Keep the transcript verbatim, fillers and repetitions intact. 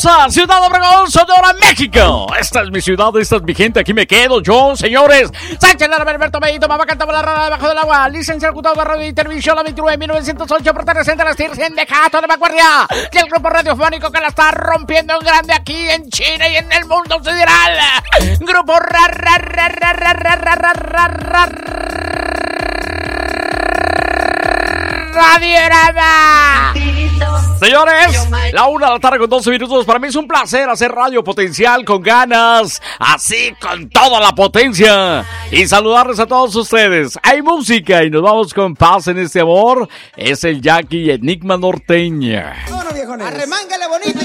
hermosa ciudad Obregón, Sonora, México. Esta es mi ciudad, esta es mi gente, aquí me quedo yo, señores. Sánchez Lara, Alberto Medito, mamá cantaba la rana debajo del agua. Licenciado Ejecutivo de Radio y Televisión, la veintinueve de mil novecientos ocho, perteneciente a las Tirsen de Cato de Vanguardia. Y el grupo radiofónico que la está rompiendo en grande aquí en China y en el mundo sideral. Grupo ra, ra, ra, ra, ra, ra, ra, ra, ra, ra, Radiorama. Señores, la una de la tarde con doce minutos. Para mí es un placer hacer radio potencial con ganas, así con toda la potencia. Y saludarles a todos ustedes. Hay música y nos vamos con Paz en este amor. Es el Jackie Enigma Norteña. Bueno, viejones, arremángale bonito.